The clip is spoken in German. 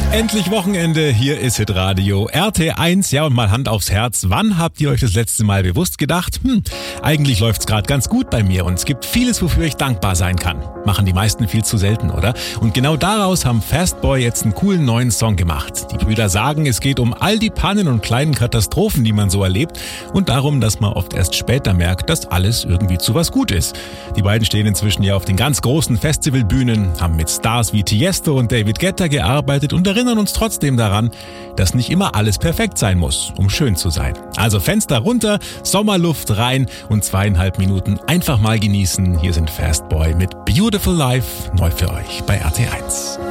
Endlich Wochenende, hier ist Hitradio RT1. Ja, und mal Hand aufs Herz, wann habt ihr euch das letzte Mal bewusst gedacht, eigentlich läuft's gerade ganz gut bei mir und es gibt vieles, wofür ich dankbar sein kann. Machen die meisten viel zu selten, oder? Und genau daraus haben Fastboy jetzt einen coolen neuen Song gemacht. Die Brüder sagen, es geht um all die Pannen und kleinen Katastrophen, die man so erlebt und darum, dass man oft erst später merkt, dass alles irgendwie zu was gut ist. Die beiden stehen inzwischen ja auf den ganz großen Festivalbühnen, haben mit Stars wie Tiesto und David Guetta gearbeitet und erinnern uns trotzdem daran, dass nicht immer alles perfekt sein muss, um schön zu sein. Also Fenster runter, Sommerluft rein und 2,5 Minuten einfach mal genießen. Hier sind Fastboy mit Beautiful Life, neu für euch bei RT1.